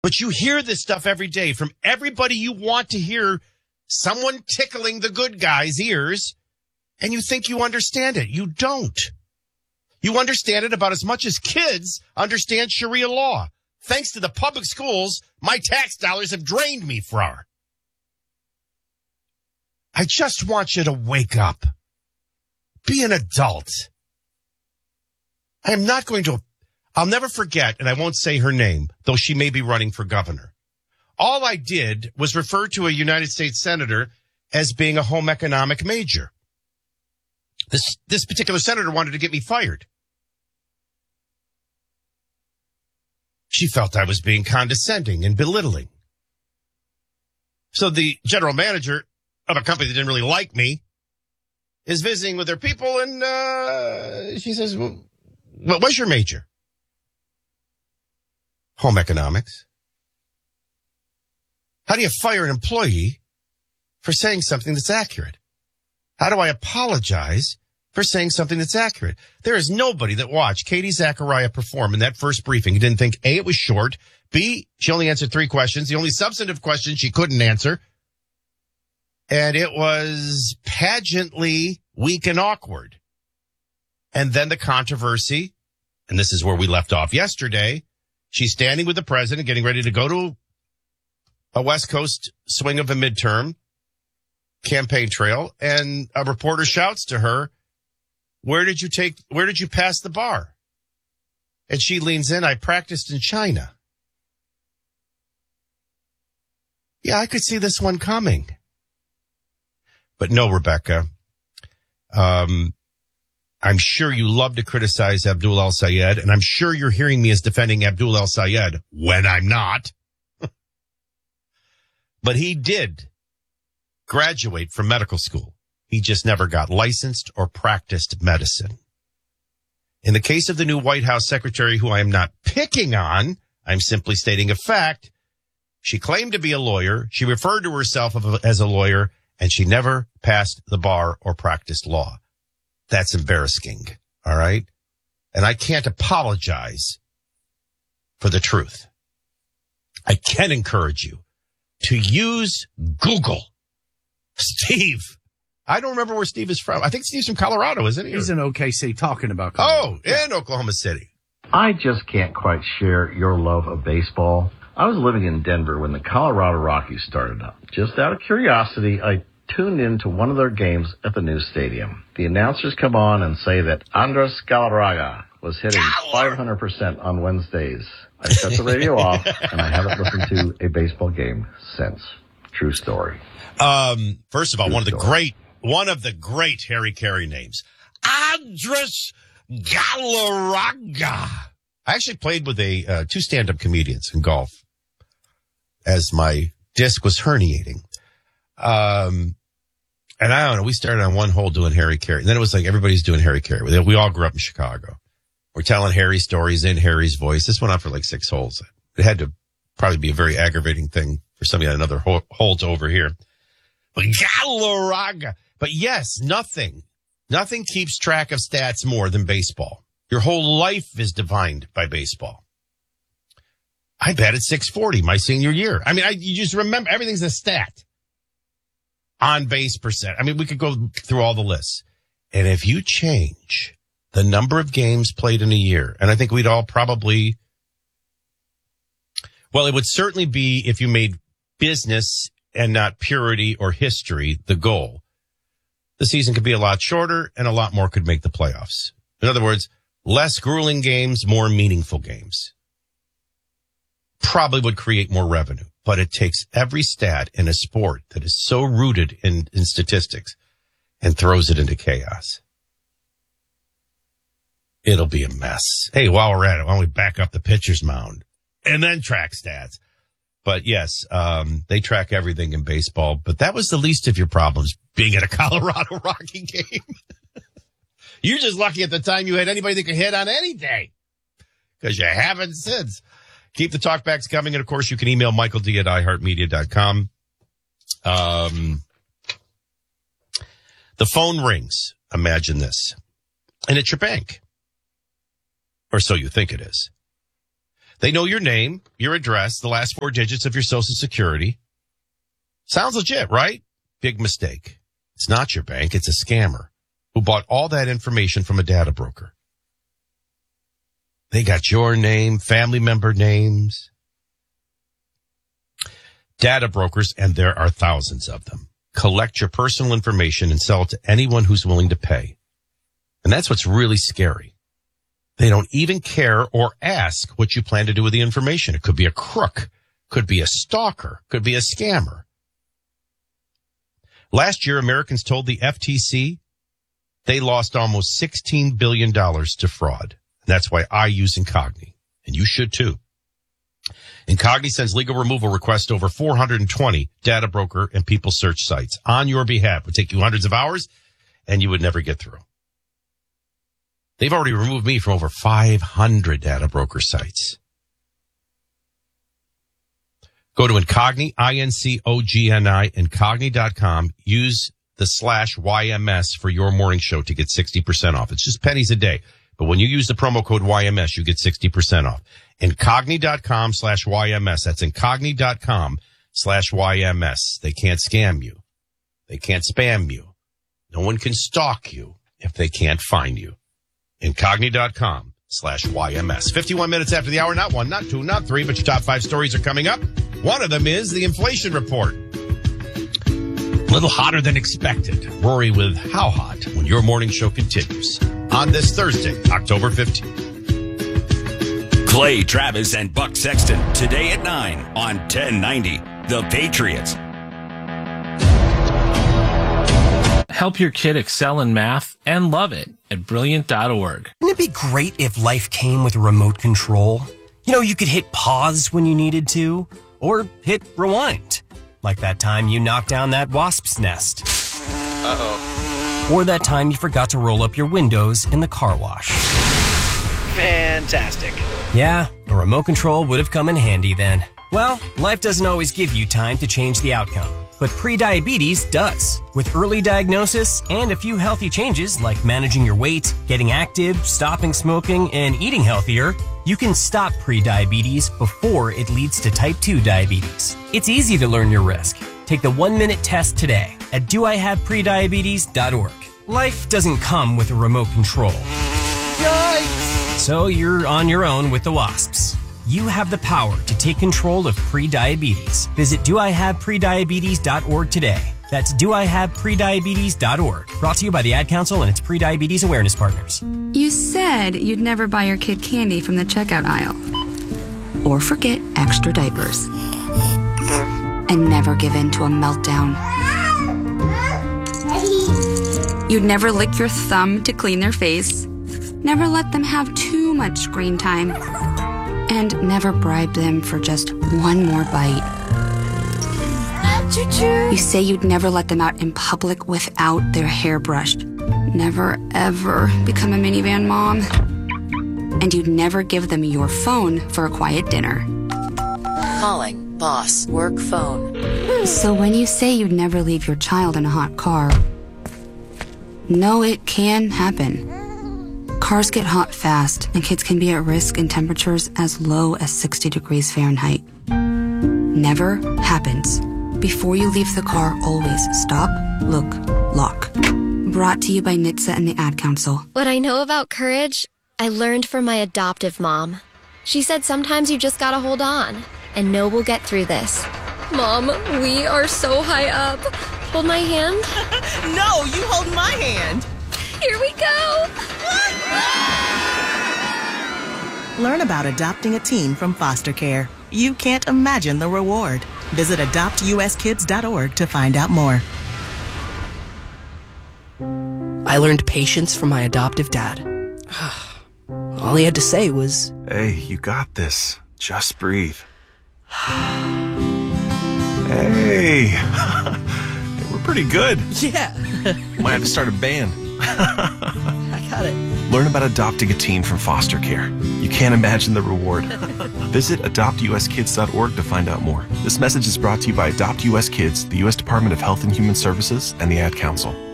But you hear this stuff every day from everybody you want to hear, someone tickling the good guy's ears, and you think you understand it. You don't. You understand it about as much as kids understand Sharia law. Thanks to the public schools, my tax dollars have drained me for. I just want you to wake up. Be an adult. I am not going to, I'll never forget, and I won't say her name, though she may be running for governor. All I did was refer to a United States senator as being a home economic major. This particular senator wanted to get me fired. She felt I was being condescending and belittling. So the general manager of a company that didn't really like me is visiting with their people, and she says, well, what was your major? Home economics. How do you fire an employee for saying something that's accurate? How do I apologize for saying something that's accurate? There is nobody that watched Katie Zachariah perform in that first briefing who didn't think, A, it was short, B, she only answered 3 questions, the only substantive question she couldn't answer, and it was pageantly weak and awkward. And then the controversy, and this is where we left off yesterday, she's standing with the president getting ready to go to a West Coast swing of a midterm campaign trail, and a reporter shouts to her, where did you pass the bar? And she leans in, I practiced in China. Yeah, I could see this one coming. But no, Rebecca, I'm sure you love to criticize Abdul El-Sayed, and I'm sure you're hearing me as defending Abdul El-Sayed when I'm not. But he did graduate from medical school. He just never got licensed or practiced medicine. In the case of the new White House secretary, who I am not picking on, I'm simply stating a fact. She claimed to be a lawyer. She referred to herself as a lawyer, and she never passed the bar or practiced law. That's embarrassing, all right? And I can't apologize for the truth. I can encourage you to use Google. Steve. I don't remember where Steve is from. I think Steve's from Colorado, isn't he? He's in OKC talking about Colorado. Oh, in Oklahoma City. I just can't quite share your love of baseball. I was living in Denver when the Colorado Rockies started up. Just out of curiosity, I tuned in to one of their games at the new stadium. The announcers come on and say that Andres Galarraga was hitting 500% on Wednesdays. I shut the radio off, and I haven't listened to a baseball game since. True story. First of all, one of the great Harry Carey names, Andres Galarraga. I actually played with two stand-up comedians in golf as my disc was herniating. And I don't know, we started on one hole doing Harry Carey. And then it was like everybody's doing Harry Carey. We all grew up in Chicago. We're telling Harry stories in Harry's voice. This went on for like 6 holes. It had to probably be a very aggravating thing for somebody on another hole to overhear. But Galarraga. But yes, nothing keeps track of stats more than baseball. Your whole life is defined by baseball. I batted .640 my senior year. I mean, you just remember everything's a stat. On base percent. I mean, we could go through all the lists. And if you change the number of games played in a year, and I think we'd all probably, well, it would certainly be if you made business and not purity or history the goal. The season could be a lot shorter and a lot more could make the playoffs. In other words, less grueling games, more meaningful games. Probably would create more revenue, but it takes every stat in a sport that is so rooted in statistics and throws it into chaos. It'll be a mess. Hey, while we're at it, why don't we back up the pitcher's mound and then track stats? But yes, they track everything in baseball, but that was the least of your problems being at a Colorado Rocky game. You're just lucky at the time you had anybody that could hit on anything because you haven't since. Keep the talkbacks coming. And of course, you can email Michael D at iHeartMedia.com. The phone rings. Imagine this. And it's your bank. Or so you think it is. They know your name, your address, the last 4 digits of your Social Security. Sounds legit, right? Big mistake. It's not your bank. It's a scammer who bought all that information from a data broker. They got your name, family member names. Data brokers, and there are thousands of them, collect your personal information and sell it to anyone who's willing to pay. And that's what's really scary. They don't even care or ask what you plan to do with the information. It could be a crook, could be a stalker, could be a scammer. Last year, Americans told the FTC they lost almost $16 billion to fraud. That's why I use Incogni, and you should too. Incogni sends legal removal requests to over 420 data broker and people search sites on your behalf. It would take you hundreds of hours, and you would never get through. They've already removed me from over 500 data broker sites. Go to Incogni, INCOGNI, Incogni.com. Use the /YMS for your morning show to get 60% off. It's just pennies a day. But when you use the promo code YMS, you get 60% off. Incogni.com /YMS. That's Incogni.com /YMS. They can't scam you. They can't spam you. No one can stalk you if they can't find you. Incogni.com /YMS. 51 minutes after the hour. Not 1, not 2, not 3, but your top 5 stories are coming up. One of them is the inflation report. A little hotter than expected. Rory with How Hot when your morning show continues on this Thursday, October 15th. Clay Travis and Buck Sexton today at 9 on 1090 The Patriots. Help your kid excel in math and love it at Brilliant.org. Wouldn't it be great if life came with a remote control? You know, you could hit pause when you needed to, or hit rewind. Like that time you knocked down that wasp's nest. Uh-oh. Or that time you forgot to roll up your windows in the car wash. Fantastic. Yeah, a remote control would have come in handy then. Well, life doesn't always give you time to change the outcome, but prediabetes does. With early diagnosis and a few healthy changes like managing your weight, getting active, stopping smoking, and eating healthier, you can stop prediabetes before it leads to type 2 diabetes. It's easy to learn your risk. Take the 1-minute test today at doihaveprediabetes.org. Life doesn't come with a remote control. Yikes! So you're on your own with the wasps. You have the power to take control of prediabetes. Visit doihaveprediabetes.org today. That's doihaveprediabetes.org. Brought to you by the Ad Council and its prediabetes awareness partners. You said you'd never buy your kid candy from the checkout aisle. Or forget extra diapers. And never give in to a meltdown. You'd never lick your thumb to clean their face. Never let them have too much screen time. And never bribe them for just one more bite. You say you'd never let them out in public without their hair brushed. Never, ever become a minivan mom. And you'd never give them your phone for a quiet dinner. Calling boss work phone. So when you say you'd never leave your child in a hot car, no, it can happen. Cars get hot fast, and kids can be at risk in temperatures as low as 60 degrees Fahrenheit. Never happens. Before you leave the car, always stop, look, lock. Brought to you by NHTSA and the Ad Council. What I know about courage, I learned from my adoptive mom. She said sometimes you just gotta hold on and know we'll get through this. Mom, we are so high up. Hold my hand. No, you hold my hand. Here we go. Learn about adopting a teen from foster care. You can't imagine the reward. Visit adoptuskids.org to find out more. I learned patience from my adoptive dad. All he had to say was, "Hey, you got this. Just breathe." Hey, we're pretty good. Yeah. Might have to start a band. I got it. Learn about adopting a teen from foster care. You can't imagine the reward. Visit adoptuskids.org to find out more. This message is brought to you by Adopt US Kids, the U.S. Department of Health and Human Services, and the Ad Council.